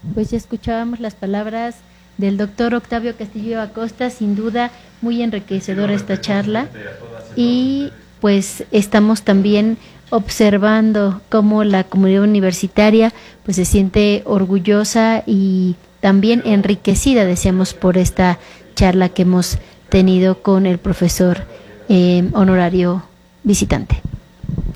Pues ya escuchábamos las palabras del doctor Octavio Castillo Acosta, sin duda muy enriquecedora esta charla, y pues estamos también observando cómo la comunidad universitaria pues se siente orgullosa y también enriquecida, deseamos, por esta charla que hemos tenido con el profesor honorario visitante.